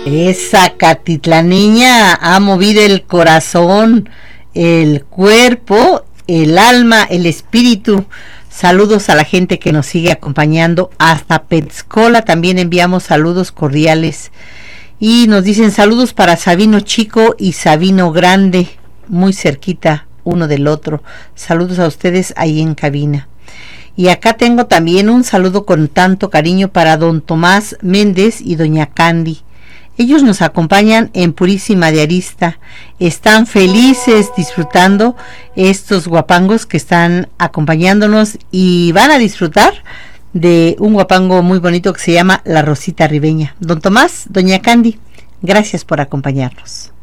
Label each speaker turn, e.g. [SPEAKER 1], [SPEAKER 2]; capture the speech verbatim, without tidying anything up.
[SPEAKER 1] Esa Catitlaneña ha movido el corazón, el cuerpo, el alma, el espíritu. Saludos a la gente que nos sigue acompañando hasta Pensacola. También enviamos saludos cordiales. Y nos dicen saludos para Sabino Chico y Sabino Grande, muy cerquita uno del otro. Saludos a ustedes ahí en cabina. Y acá tengo también un saludo con tanto cariño para don Tomás Méndez y doña Candy. Ellos nos acompañan en Purísima de Arista. Están felices disfrutando estos guapangos que están acompañándonos y van a disfrutar de un guapango muy bonito que se llama La Rosita Ribeña. Don Tomás, doña Candy, gracias por acompañarnos.